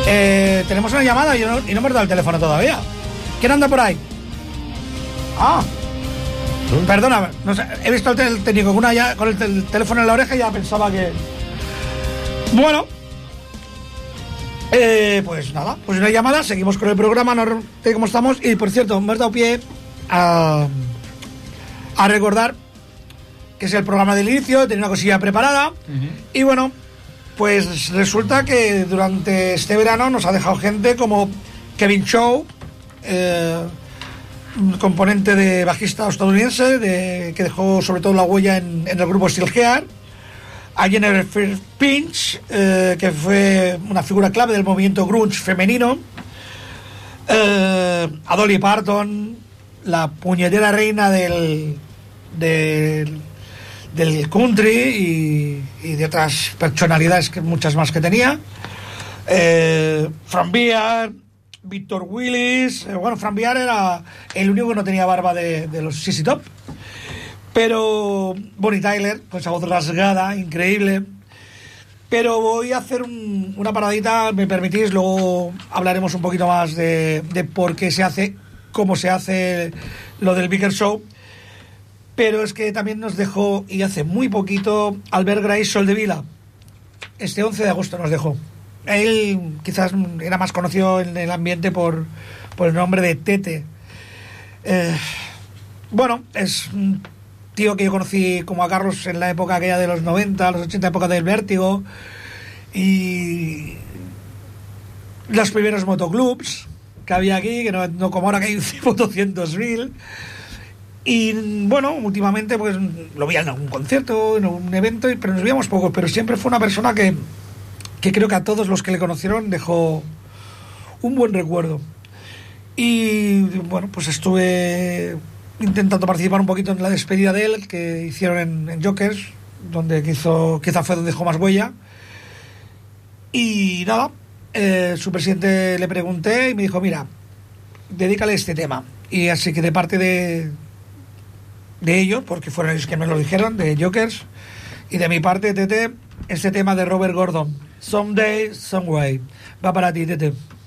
Tenemos una llamada y no hemos dado el teléfono todavía. ¿Quién anda por ahí? Perdona, no sé, he visto el técnico con el teléfono en la oreja y ya pensaba que... Bueno, pues nada, pues una llamada, seguimos con el programa, no sé cómo estamos. Y por cierto, me has dado pie a recordar que es el programa del inicio, tenía una cosilla preparada. Y bueno, pues resulta que durante este verano nos ha dejado gente como Kevin Shaw, un componente de bajista estadounidense que dejó sobre todo la huella en el grupo Steel Heart, a Jennifer Pinch, que fue una figura clave del movimiento grunge femenino, a Dolly Parton, la puñetera reina del country y de otras personalidades, que muchas más que tenía, Fran Beard, Victor Willis. Bueno, Fran Beard era el único que no tenía barba de los ZZ Top, pero Bonnie Tyler con esa voz rasgada, increíble. Pero voy a hacer una paradita, me permitís, luego hablaremos un poquito más de por qué se hace, cómo se hace lo del Bigger Show. Pero es que también nos dejó, y hace muy poquito, Albert Gray Soldevila. Este 11 de agosto nos dejó. Él quizás era más conocido en el ambiente por el nombre de Tete. Bueno, es un tío que yo conocí como a Carlos en la época aquella de los 90, los 80, época del Vértigo, y los primeros motoclubs que había aquí, que no como ahora que hay 200.000. Y bueno, últimamente pues lo vi en un concierto, en un evento, pero nos veíamos poco. Pero siempre fue una persona que creo que a todos los que le conocieron dejó un buen recuerdo. Y bueno, pues estuve intentando participar un poquito en la despedida de él que hicieron en Jokers, donde quizá fue donde dejó más huella. Y nada, su presidente le pregunté y me dijo: mira, dedícale este tema. Y así que de parte de ellos, porque fueron ellos que me lo dijeron, de Jokers, y de mi parte, Tete, este tema de Robert Gordon, Someday, Some Way. Va para ti, Tete.